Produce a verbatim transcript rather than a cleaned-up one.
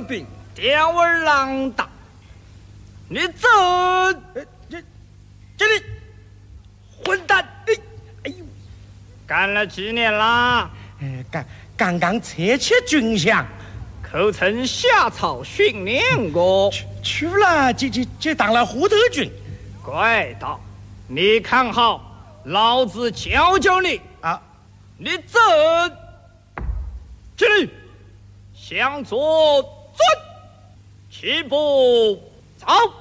个病吊儿郎当。你这这这里混蛋！哎哎呦，干了几年啦？ 呃，刚刚刚撤去军饷， 可曾下草训练过？ 去去了，就就就当了护德军。 怪道，你看好，老子教教你啊！ 你这这里向左转，齐步走。